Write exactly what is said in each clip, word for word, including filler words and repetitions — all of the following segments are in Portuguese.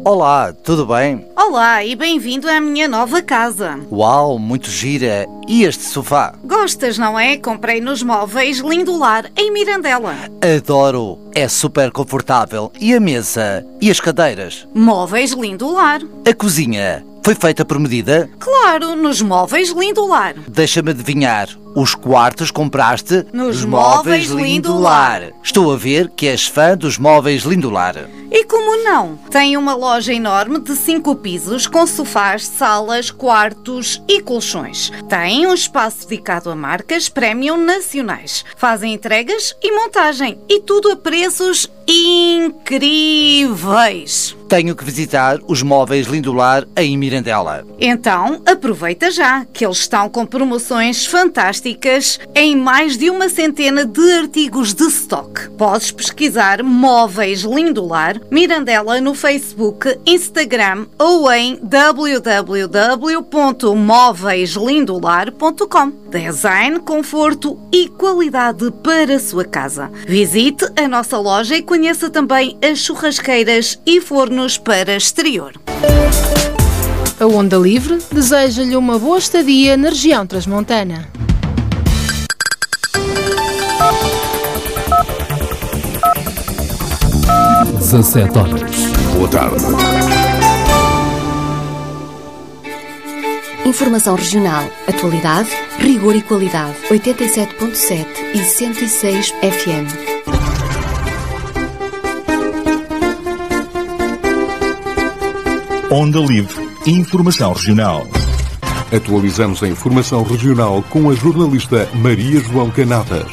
Olá, tudo bem? Olá e bem-vindo à minha nova casa. Uau, muito gira. E este sofá? Gostas, não é? Comprei nos móveis Lindolar, em Mirandela. Adoro, é super confortável. E a mesa? E as cadeiras? Móveis Lindolar. A cozinha? Foi feita por medida? Claro, nos móveis Lindolar. Deixa-me adivinhar, os quartos compraste? Nos móveis Lindolar. Estou a ver que és fã dos móveis Lindolar. E como não? Tem uma loja enorme de cinco pisos com sofás, salas, quartos e colchões. Tem um espaço dedicado a marcas premium nacionais. Fazem entregas e montagem e tudo a preços incríveis. Tenho que visitar os móveis Lindolar em Mirandela. Então, aproveita já, que eles estão com promoções fantásticas em mais de uma centena de artigos de stock. Podes pesquisar Móveis Lindolar Mirandela no Facebook, Instagram ou em w w w ponto móveis lindolar ponto com. Design, conforto e qualidade para a sua casa. Visite a nossa loja e conheça também as churrasqueiras e fornos para exterior. A Onda Livre deseja-lhe uma boa estadia na região transmontana. dezassete horas. Boa tarde. Informação regional, atualidade, rigor e qualidade. oitenta e sete ponto sete e cento e seis F M. Onda Livre. Informação regional. Atualizamos a informação regional com a jornalista Maria João Canatas.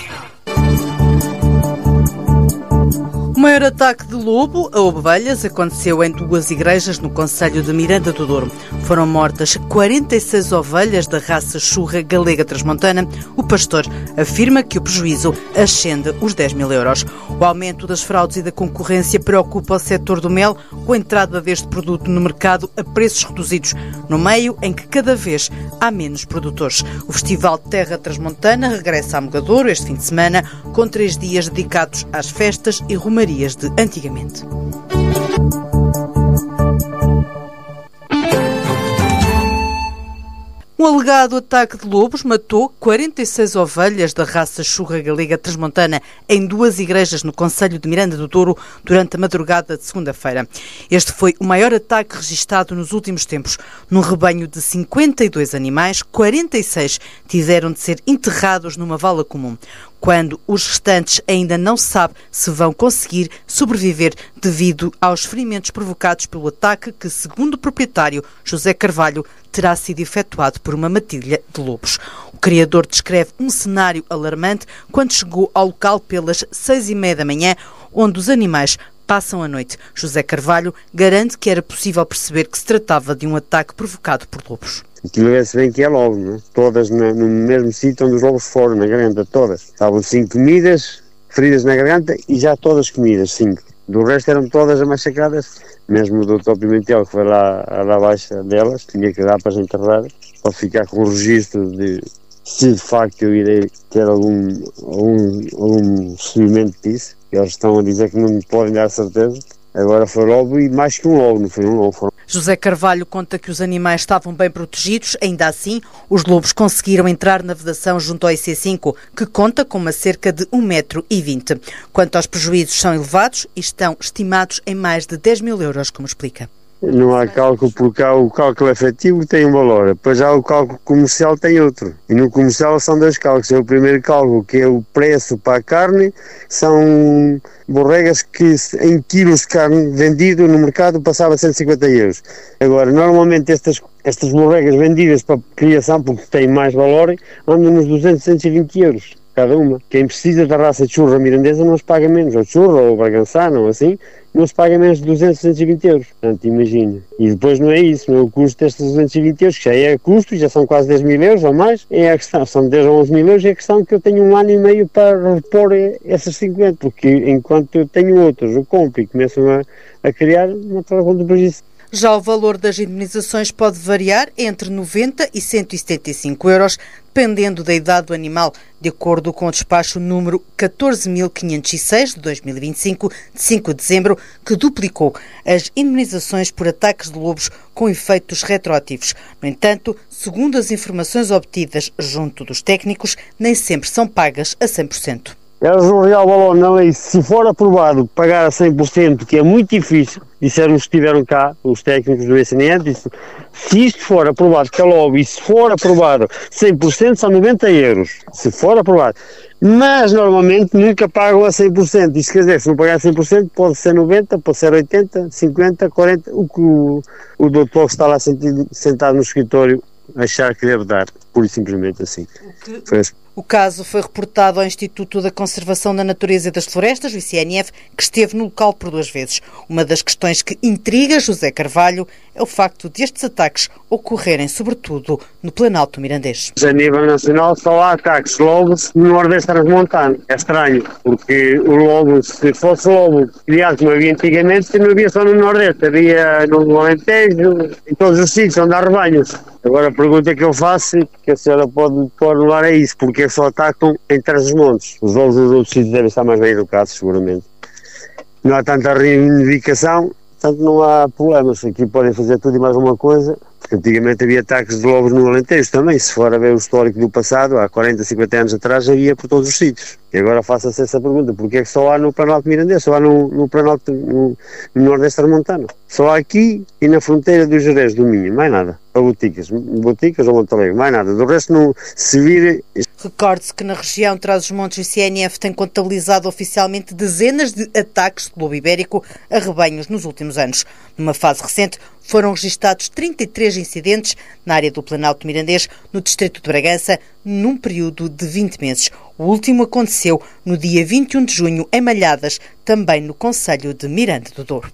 O maior ataque de lobo a ovelhas aconteceu em duas igrejas no concelho de Miranda do Douro. Foram mortas quarenta e seis ovelhas da raça churra galega transmontana. O pastor afirma que o prejuízo ascende os dez mil euros. O aumento das fraudes e da concorrência preocupa o setor do mel, com a entrada deste produto no mercado a preços reduzidos, no meio em que cada vez há menos produtores. O Festival Terra Transmontana regressa a Mogadouro este fim de semana, com três dias dedicados às festas e romarias de antigamente. Um alegado ataque de lobos matou quarenta e seis ovelhas da raça churra galega transmontana em duas igrejas no concelho de Miranda do Douro durante a madrugada de segunda-feira. Este foi o maior ataque registado nos últimos tempos. Num rebanho de cinquenta e dois animais, quarenta e seis tiveram de ser enterrados numa vala comum, quando os restantes ainda não se sabe se vão conseguir sobreviver devido aos ferimentos provocados pelo ataque que, segundo o proprietário José Carvalho, terá sido efetuado por uma matilha de lobos. O criador descreve um cenário alarmante quando chegou ao local pelas seis e meia da manhã, onde os animais passam a noite. José Carvalho garante que era possível perceber que se tratava de um ataque provocado por lobos. Aquilo vê-se bem que é logo, não é? Todas no, no mesmo sítio onde os lobos foram, na garganta, todas. Estavam cinco comidas, feridas na garganta e já todas comidas, cinco. Do resto eram todas massacradas, mesmo o doutor Pimentel, que foi lá à baixa delas, tinha que dar para as enterrar, para ficar com o registro de se de facto eu irei ter algum, algum, algum seguimento disso. Eles estão a dizer que não me podem dar certeza. Agora foi lobo e mais que um lobo, não foi um lobo. Foram... José Carvalho conta que os animais estavam bem protegidos, ainda assim os lobos conseguiram entrar na vedação junto ao I C cinco, que conta com uma cerca de um metro e vinte. Quanto aos prejuízos, são elevados e estão estimados em mais de dez mil euros, como explica. Não há cálculo, porque há o cálculo efetivo tem um valor, depois há o cálculo comercial tem outro. E no comercial são dois cálculos. É o primeiro cálculo, que é o preço para a carne, são borregas que em quilos de carne vendido no mercado passava a cento e cinquenta euros. Agora, normalmente estas, estas borregas vendidas para criação, porque têm mais valor, andam nos duzentos, duzentos e vinte euros cada uma. Quem precisa da raça de churra mirandesa não se paga menos, ou churra, ou bragançana, ou assim, não se paga menos de duzentos, duzentos e vinte euros. Portanto, imagina. E depois não é isso, não é o custo destes duzentos e vinte euros, que já é custo, já são quase dez mil euros ou mais, é a questão, são dez ou onze mil euros, é a questão que eu tenho um ano e meio para repor essas cinquenta, porque enquanto eu tenho outros, eu compro e começam a, a criar, não estou a conta para isso. Já o valor das indemnizações pode variar entre noventa e cento e setenta e cinco euros, dependendo da idade do animal, de acordo com o despacho número catorze mil quinhentos e seis de dois mil e vinte e cinco, de cinco de dezembro, que duplicou as indemnizações por ataques de lobos com efeitos retroativos. No entanto, segundo as informações obtidas junto dos técnicos, nem sempre são pagas a cem por cento. Eles não real valor não é isso. Se for aprovado pagar a cem por cento, que é muito difícil, disseram os que estiveram cá, os técnicos do I C N S, se isto for aprovado que é logo, e se for aprovado cem por cento são noventa euros, se for aprovado. Mas normalmente nunca pagam a cem por cento, isso quer dizer, se não pagar cem por cento pode ser noventa, pode ser oitenta, cinquenta, quarenta, o que o, o doutor que está lá sentido, sentado no escritório achar que deve dar, pura e simplesmente assim. O, que... o caso foi reportado ao Instituto da Conservação da Natureza e das Florestas, o I C N F, que esteve no local por duas vezes. Uma das questões que intriga José Carvalho é o facto de estes ataques ocorrerem sobretudo no Planalto Mirandês. A nível nacional só há ataques de lobos no Nordeste Transmontano. É estranho, porque o lobo, se fosse lobo criado como havia antigamente, não havia só no Nordeste, havia no Alentejo, em todos os sítios onde há rebanhos. Agora a pergunta que eu faço, que a senhora pode pôr no ar, é isso, porque só atacam em Trás-os-Montes. Os lobos dos outros sítios devem estar mais bem educados, seguramente. Não há tanta reivindicação, portanto não há problemas. Aqui podem fazer tudo e mais uma coisa, porque antigamente havia ataques de lobos no Alentejo também. Se for a ver o histórico do passado, há quarenta, cinquenta anos atrás, havia por todos os sítios. E agora faça-se essa pergunta, porque é que só há no Planalto Mirandês, só há no, no Planalto, no, no Nordeste Transmontano? Só há aqui e na fronteira dos Jerez do Minho, mais nada. Ou Boticas, Boticas ou Montalegre, mais nada. Do resto não se vira. Recorde-se que na região Trás-os-Montes o I C N F tem contabilizado oficialmente dezenas de ataques de lobo ibérico a rebanhos nos últimos anos. Numa fase recente, foram registados trinta e três incidentes na área do Planalto Mirandês, no distrito de Bragança, num período de vinte meses. O último aconteceu no dia vinte e um de junho, em Malhadas, também no concelho de Miranda do Douro.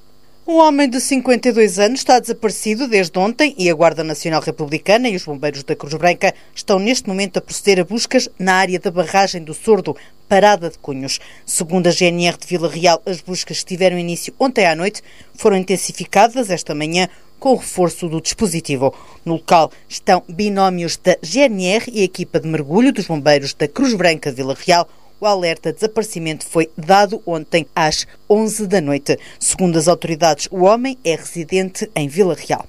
Um homem de cinquenta e dois anos está desaparecido desde ontem e a Guarda Nacional Republicana e os bombeiros da Cruz Branca estão neste momento a proceder a buscas na área da barragem do Sordo, Parada de Cunhos. Segundo a G N R de Vila Real, as buscas que tiveram início ontem à noite foram intensificadas esta manhã com o reforço do dispositivo. No local estão binómios da G N R e a equipa de mergulho dos bombeiros da Cruz Branca de Vila Real. O alerta de desaparecimento foi dado ontem às onze da noite. Segundo as autoridades, o homem é residente em Vila Real.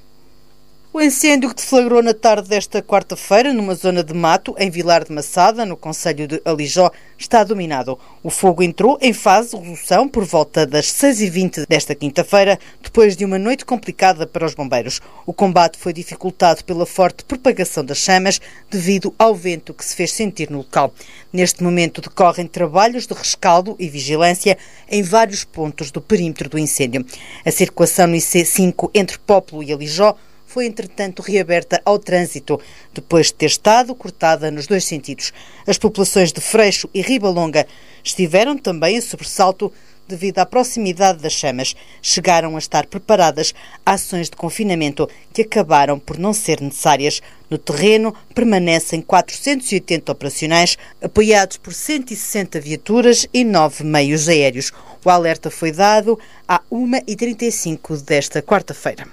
O incêndio que deflagrou na tarde desta quarta-feira numa zona de mato em Vilar de Massada, no concelho de Alijó, está dominado. O fogo entrou em fase de resolução por volta das seis e vinte desta quinta-feira, depois de uma noite complicada para os bombeiros. O combate foi dificultado pela forte propagação das chamas devido ao vento que se fez sentir no local. Neste momento decorrem trabalhos de rescaldo e vigilância em vários pontos do perímetro do incêndio. A circulação no I C cinco entre Pópulo e Alijó foi, entretanto, reaberta ao trânsito, depois de ter estado cortada nos dois sentidos. As populações de Freixo e Ribalonga estiveram também em sobressalto devido à proximidade das chamas. Chegaram a estar preparadas ações de confinamento que acabaram por não ser necessárias. No terreno permanecem quatrocentos e oitenta operacionais, apoiados por cento e sessenta viaturas e nove meios aéreos. O alerta foi dado à uma e trinta e cinco desta quarta-feira.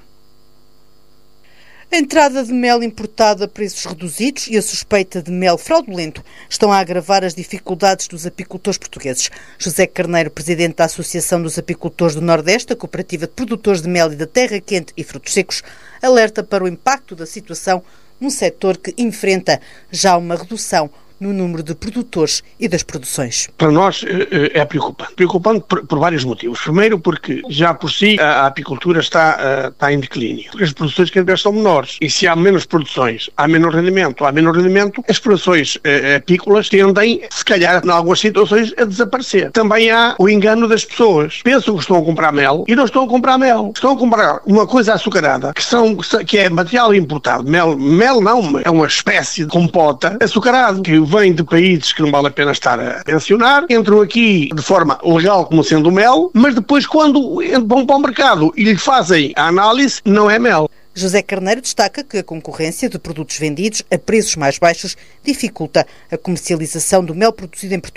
A entrada de mel importado a preços reduzidos e a suspeita de mel fraudulento estão a agravar as dificuldades dos apicultores portugueses. José Carneiro, presidente da Associação dos Apicultores do Nordeste, a Cooperativa de Produtores de Mel e da Terra Quente e Frutos Secos, alerta para o impacto da situação num setor que enfrenta já uma redução no número de produtores e das produções. Para nós é preocupante. Preocupante por, por vários motivos. Primeiro porque já por si a, a apicultura está, está em declínio. As produções cada vez são menores. E se há menos produções, há menos rendimento. Há menos rendimento, as produções eh, apícolas tendem, se calhar, em algumas situações, a desaparecer. Também há o engano das pessoas. Pensam que estão a comprar mel e não estão a comprar mel. Estão a comprar uma coisa açucarada, que, são, que é material importado. Mel, mel não, é uma espécie de compota açucarado, que vêm de países que não vale a pena estar a mencionar, entram aqui de forma legal como sendo mel, mas depois quando vão para o mercado e lhe fazem a análise, não é mel. José Carneiro destaca que a concorrência de produtos vendidos a preços mais baixos dificulta a comercialização do mel produzido em Portugal.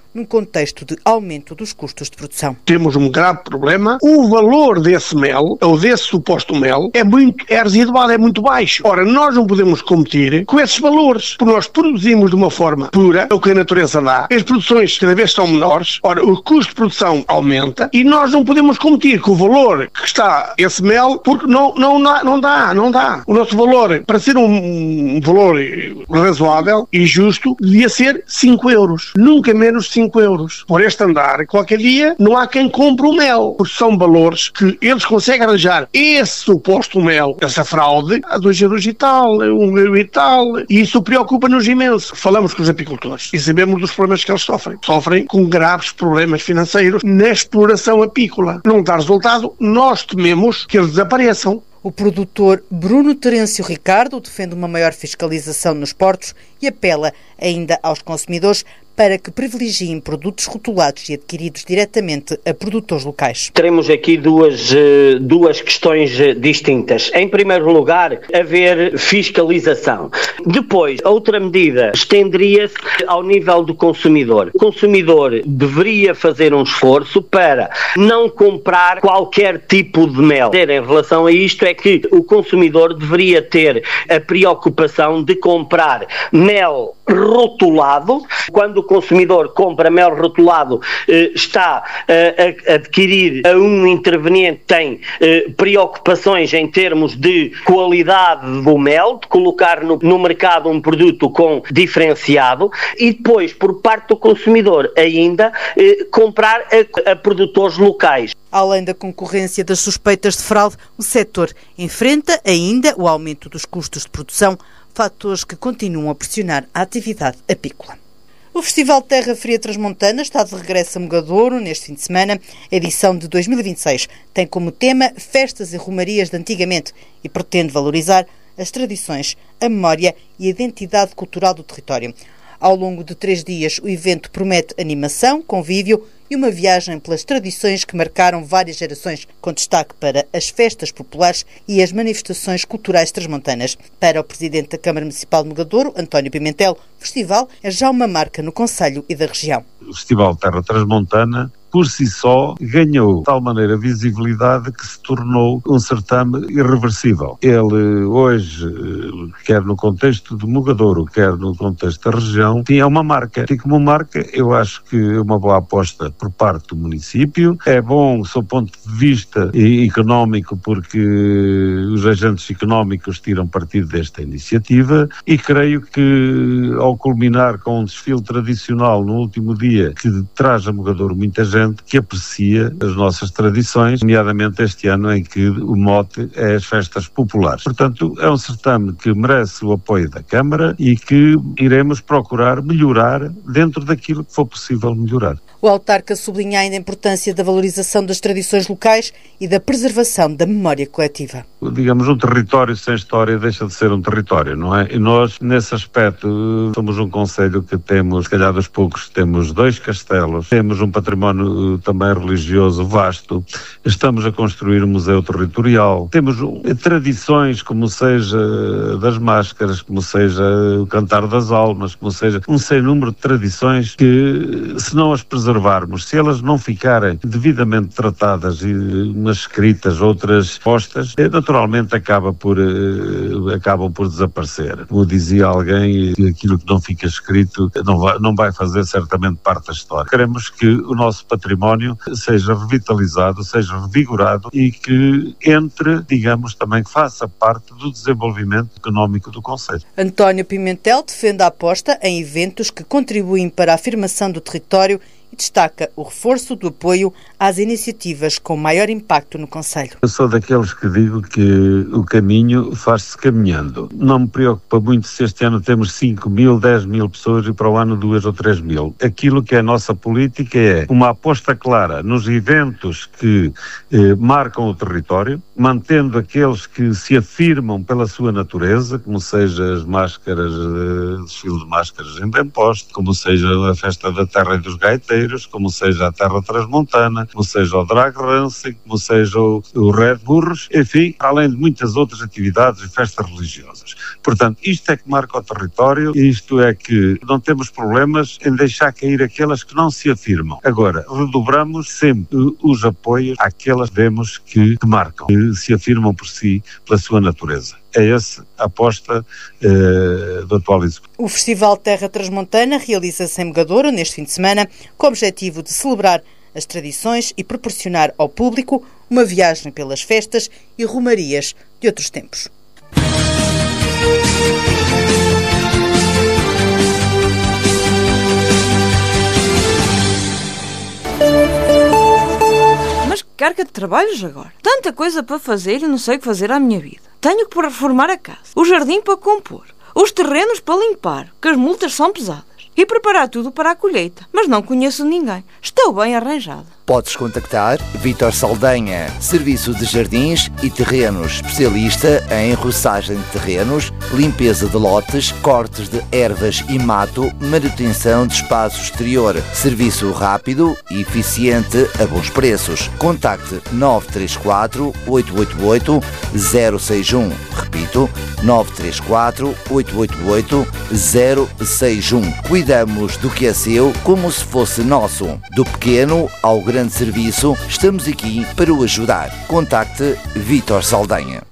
num contexto de aumento dos custos de produção. Temos um grave problema. O valor desse mel, ou desse suposto mel, é muito é residual, é muito baixo. Ora, nós não podemos competir com esses valores, porque nós produzimos de uma forma pura, é o que a natureza dá. As produções cada vez são menores, ora, o custo de produção aumenta e nós não podemos competir com o valor que está esse mel, porque não, não, dá, não dá, não dá. O nosso valor, para ser um, um valor razoável e justo, devia ser cinco euros. Nunca menos cinco euros. Por este andar, qualquer dia, não há quem compre o mel, porque são valores que eles conseguem arranjar esse suposto mel, essa fraude, a dois euros e tal, um euro e tal, e isso preocupa-nos imenso. Falamos com os apicultores e sabemos dos problemas que eles sofrem. Sofrem com graves problemas financeiros na exploração apícola. Não dá resultado, nós tememos que eles desapareçam. O produtor Bruno Terêncio Ricardo defende uma maior fiscalização nos portos e apela ainda aos consumidores para que privilegiem produtos rotulados e adquiridos diretamente a produtores locais. Teremos aqui duas, duas questões distintas. Em primeiro lugar, haver fiscalização. Depois, outra medida estenderia-se ao nível do consumidor. O consumidor deveria fazer um esforço para não comprar qualquer tipo de mel. Em relação a isto é que o consumidor deveria ter a preocupação de comprar mel rotulado. Quando o consumidor compra mel rotulado, eh, está eh, a adquirir a um interveniente, tem eh, preocupações em termos de qualidade do mel, de colocar no, no mercado um produto com diferenciado, e depois, por parte do consumidor, ainda eh, comprar a, a produtores locais. Além da concorrência das suspeitas de fraude, o setor enfrenta ainda o aumento dos custos de produção, fatores que continuam a pressionar a atividade apícola. O Festival Terra Fria Transmontana está de regresso a Mogadouro neste fim de semana. A edição de dois mil e vinte e seis tem como tema festas e romarias de antigamente e pretende valorizar as tradições, a memória e a identidade cultural do território. Ao longo de três dias, o evento promete animação, convívio e uma viagem pelas tradições que marcaram várias gerações, com destaque para as festas populares e as manifestações culturais transmontanas. Para o presidente da Câmara Municipal de Mogadouro, António Pimentel, o festival é já uma marca no concelho e da região. O Festival Terra Transmontana, por si só, ganhou de tal maneira visibilidade que se tornou um certame irreversível. Ele hoje, quer no contexto de Mogadouro, quer no contexto da região, tinha uma marca. E como marca, eu acho que é uma boa aposta por parte do município. É bom, sob o ponto de vista económico, porque os agentes económicos tiram partido desta iniciativa, e creio que, ao culminar com um desfile tradicional no último dia, que traz a Mogadouro muita gente que aprecia as nossas tradições, nomeadamente este ano em que o mote é as festas populares. Portanto, é um certame que merece o apoio da Câmara e que iremos procurar melhorar dentro daquilo que for possível melhorar. O autarca sublinha ainda a importância da valorização das tradições locais e da preservação da memória coletiva. Digamos, um território sem história deixa de ser um território, não é? E nós, nesse aspecto, somos um concelho que temos, se calhar dos poucos, temos dois castelos, temos um património também religioso vasto, estamos a construir um museu territorial, temos tradições como seja das máscaras, como seja o cantar das almas, como seja um sem número de tradições que, se não as preservarmos, se elas não ficarem devidamente tratadas e umas escritas, outras postas, naturalmente acaba por, uh, acabam por desaparecer. Como dizia alguém, aquilo que não fica escrito não vai, não vai fazer certamente parte da história. Queremos que o nosso património seja revitalizado, seja revigorado e que entre, digamos, também que faça parte do desenvolvimento económico do concelho. António Pimentel defende a aposta em eventos que contribuem para a afirmação do território e destaca o reforço do apoio às iniciativas com maior impacto no concelho. Eu sou daqueles que digo que o caminho faz-se caminhando. Não me preocupa muito se este ano temos cinco mil, dez mil pessoas e para o ano duas ou três mil. Aquilo que é a nossa política é uma aposta clara nos eventos que eh, marcam o território, mantendo aqueles que se afirmam pela sua natureza, como seja as máscaras, eh, desfile de máscaras em bem posto, como seja a festa da terra e dos gaiteiros, parceiros, como seja a Terra Transmontana, como seja o Drag Racing, como seja o, o Red Burros, enfim, além de muitas outras atividades e festas religiosas. Portanto, isto é que marca o território, e isto é que não temos problemas em deixar cair aquelas que não se afirmam. Agora, redobramos sempre os apoios àquelas que vemos que, que marcam, que se afirmam por si, pela sua natureza. É essa a aposta eh, do atual executivo. O Festival Terra Transmontana realiza-se em Mogadouro neste fim de semana, com o objetivo de celebrar as tradições e proporcionar ao público uma viagem pelas festas e romarias de outros tempos. Mas que carga de trabalhos agora? Tanta coisa para fazer e não sei o que fazer à minha vida. Tenho que reformar a casa, o jardim para compor, os terrenos para limpar, que as multas são pesadas, e preparar tudo para a colheita. Mas não conheço ninguém. Estou bem arranjada. Podes contactar Vítor Saldanha, Serviço de Jardins e Terrenos, especialista em roçagem de terrenos, limpeza de lotes, cortes de ervas e mato, manutenção de espaço exterior. Serviço rápido e eficiente a bons preços. Contacte nove três quatro, oito oito oito, zero seis um. Repito, nove três quatro, oito oito oito, zero seis um. Cuidamos do que é seu como se fosse nosso. Do pequeno ao grande serviço, estamos aqui para o ajudar. Contacte Vítor Saldanha.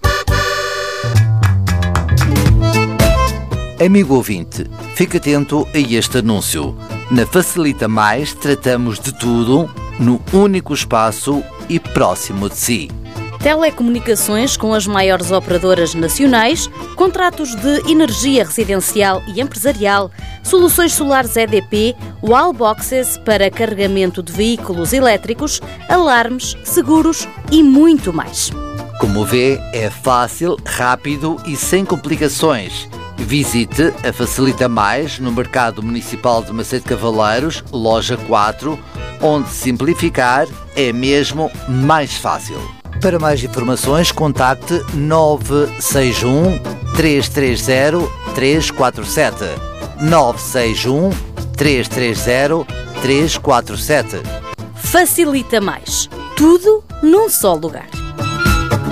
Amigo ouvinte, fique atento a este anúncio. Na Facilita Mais tratamos de tudo no único espaço e próximo de si. Telecomunicações com as maiores operadoras nacionais, contratos de energia residencial e empresarial, soluções solares E D P, wallboxes para carregamento de veículos elétricos, alarmes, seguros e muito mais. Como vê, é fácil, rápido e sem complicações. Visite a Facilita Mais no Mercado Municipal de Macedo Cavaleiros, loja quatro, onde simplificar é mesmo mais fácil. Para mais informações, contacte nove seis um, três três zero, três quatro sete. nove seis um, três três zero, três quatro sete. Facilita Mais. Tudo num só lugar.